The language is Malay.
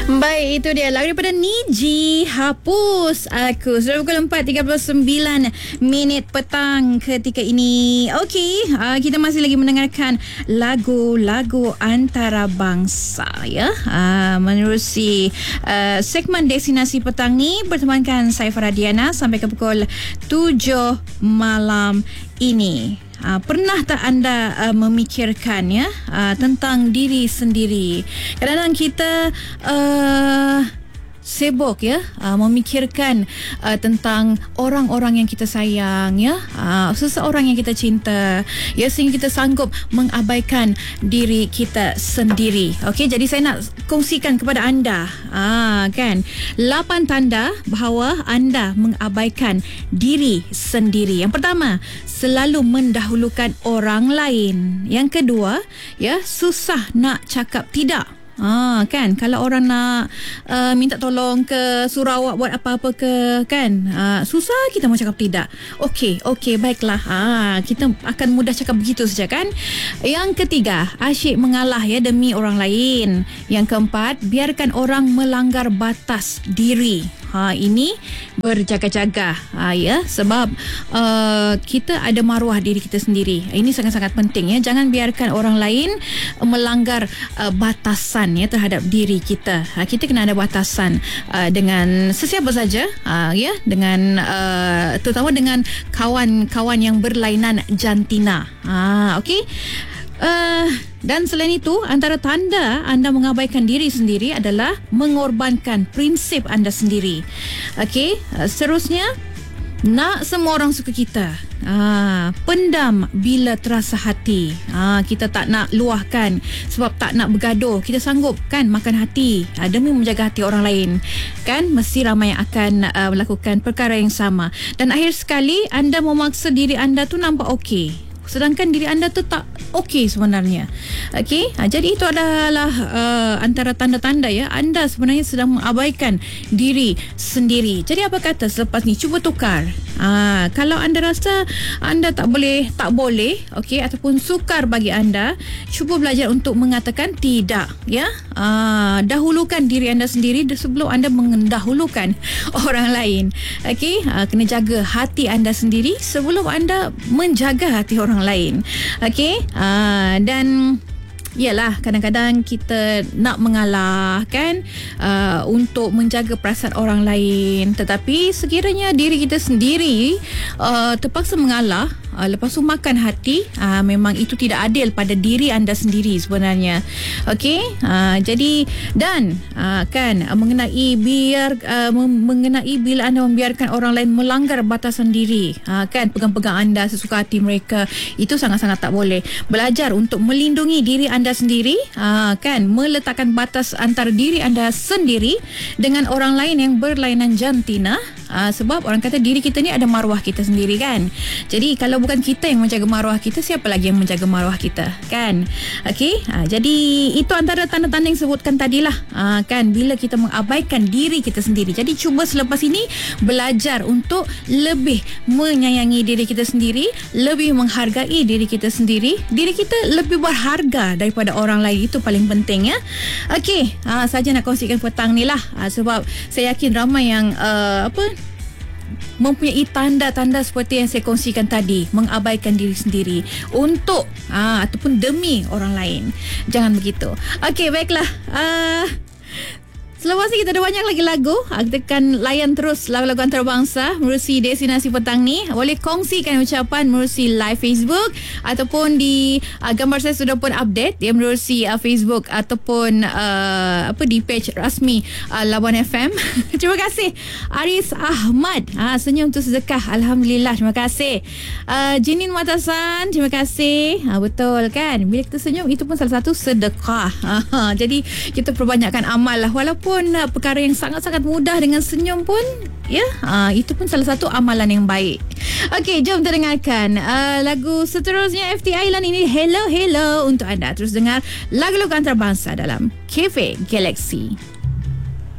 Baik, itu dia lagu daripada Niji, Hapus Aku. Sudah pukul 4.39 petang ketika ini. Okey, kita masih lagi mendengarkan lagu-lagu antarabangsa ya. Menerusi segmen Destinasi Petang ni bertemankan saya Farah Diana sampai ke pukul 7 malam ini. Pernah tak anda memikirkan ya tentang diri sendiri? Kadang-kadang kita sibuk ya memikirkan tentang orang-orang yang kita sayang ya, seseorang yang kita cinta ya, sehingga kita sanggup mengabaikan diri kita sendiri. Okey, jadi saya nak kongsikan kepada anda kan 8 tanda bahawa anda mengabaikan diri sendiri. Yang pertama, selalu mendahulukan orang lain. Yang kedua, ya, susah nak cakap tidak. Kan, kalau orang nak minta tolong ke, suruh awak buat apa-apa ke, kan, susah kita mau cakap tidak. Okey, baiklah. Kita akan mudah cakap begitu saja, kan. Yang ketiga, asyik mengalah ya demi orang lain. Yang keempat, biarkan orang melanggar batas diri. Ini berjaga-jaga ya, sebab kita ada maruah diri kita sendiri. Ini sangat-sangat penting ya. Jangan biarkan orang lain melanggar batasan ya terhadap diri kita. Kita kena ada batasan dengan sesiapa saja ya, dengan terutama dengan kawan-kawan yang berlainan jantina. Okey. Dan selain itu, antara tanda anda mengabaikan diri sendiri adalah mengorbankan prinsip anda sendiri. Okey, seterusnya, nak semua orang suka kita. Pendam bila terasa hati. Kita tak nak luahkan sebab tak nak bergaduh. Kita sanggup kan makan hati demi menjaga hati orang lain. Kan mesti ramai yang akan melakukan perkara yang sama. Dan akhir sekali, anda memaksa diri anda tu nampak okey, sedangkan diri anda tu tak okey sebenarnya. Okey, jadi itu adalah antara tanda-tanda ya anda sebenarnya sedang mengabaikan diri sendiri. Jadi apa kata selepas ni cuba tukar. Kalau anda rasa anda tak boleh, okey, ataupun sukar bagi anda, cuba belajar untuk mengatakan tidak ya. Dahulukan diri anda sendiri sebelum anda mendahulukan orang lain. Okey, kena jaga hati anda sendiri sebelum anda menjaga hati orang lain. Okey, dan yalah, kadang-kadang kita nak mengalah kan untuk menjaga perasaan orang lain, tetapi sekiranya diri kita sendiri terpaksa mengalah, lepas tu makan hati, memang itu tidak adil pada diri anda sendiri sebenarnya. Okey, jadi dan kan mengenai bila anda membiarkan orang lain melanggar batasan diri, kan pegang-pegang anda sesuka hati mereka, itu sangat-sangat tak boleh. Belajar untuk melindungi diri anda sendiri, kan meletakkan batas antara diri anda sendiri dengan orang lain yang berlainan jantina, sebab orang kata diri kita ni ada maruah kita sendiri kan. Jadi kalau bukan kita yang menjaga maruah kita, siapa lagi yang menjaga maruah kita, kan. Okey, jadi itu antara tanda-tanda yang sebutkan tadilah, kan, bila kita mengabaikan diri kita sendiri. Jadi cuba selepas ini belajar untuk lebih menyayangi diri kita sendiri, lebih menghargai diri kita sendiri. Diri kita lebih berharga daripada orang lain, itu paling penting ya. Okey, saja nak kongsikan petang ni lah, sebab saya yakin ramai yang mempunyai tanda-tanda seperti yang saya kongsikan tadi, mengabaikan diri sendiri untuk ataupun demi orang lain. Jangan begitu. Okey, baiklah. Selepas ni kita ada banyak lagi lagu. Kita akan layan terus lagu-lagu antarabangsa menerusi Destinasi Petang ni. Boleh kongsikan ucapan menerusi live Facebook ataupun di gambar saya sudah pun update dia menerusi Facebook ataupun di page rasmi Labuan FM. Terima kasih Aris Ahmad. Senyum tu sedekah. Alhamdulillah, terima kasih. Jinin Matasan, terima kasih. Betul kan, bila kita senyum itu pun salah satu sedekah. Jadi kita perbanyakkan amal lah, walaupun perkara yang sangat-sangat mudah dengan senyum pun ya, itu pun salah satu amalan yang baik. Okey, jom kita dengarkan lagu seterusnya FT Island ini, Hello Hello untuk anda. Terus dengar lagu-lagu antarabangsa dalam Cafe Galaxy.